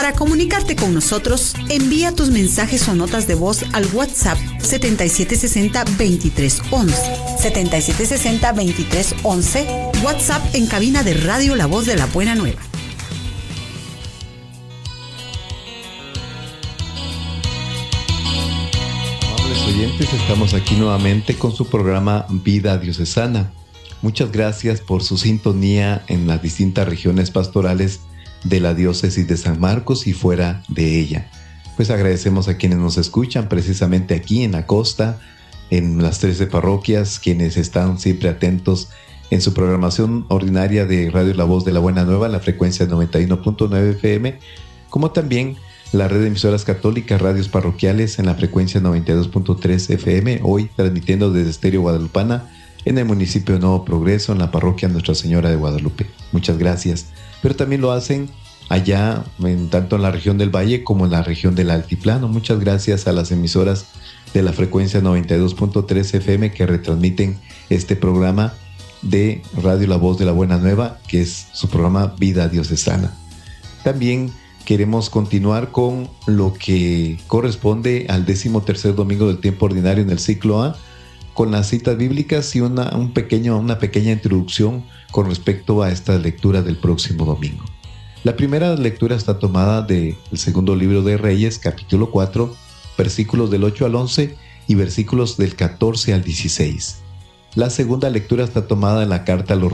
Para comunicarte con nosotros, envía tus mensajes o notas de voz al WhatsApp 7760-2311. 7760-2311, WhatsApp en cabina de Radio La Voz de la Buena Nueva. Amables oyentes, estamos aquí nuevamente con su programa Vida Diocesana. Muchas gracias por su sintonía en las distintas regiones pastorales de la diócesis de San Marcos y fuera de ella. Pues agradecemos a quienes nos escuchan precisamente aquí en la costa, en las 13 parroquias, quienes están siempre atentos en su programación ordinaria de Radio La Voz de la Buena Nueva, la frecuencia 91.9 FM, como también la red de emisoras católicas, radios parroquiales en la frecuencia 92.3 FM, hoy transmitiendo desde Estéreo Guadalupana en el municipio de Nuevo Progreso, en la parroquia Nuestra Señora de Guadalupe. Muchas gracias. Pero también lo hacen allá, tanto en la región del Valle como en la región del Altiplano. Muchas gracias a las emisoras de la frecuencia 92.3 FM que retransmiten este programa de Radio La Voz de la Buena Nueva, que es su programa Vida Diocesana. También queremos continuar con lo que corresponde al 13º domingo del tiempo ordinario en el ciclo A, con las citas bíblicas y una pequeña introducción con respecto a esta lectura del próximo domingo. La primera lectura está tomada del segundo libro de Reyes, capítulo 4, versículos del 8 al 11 y versículos del 14 al 16. La segunda lectura está tomada en la carta a los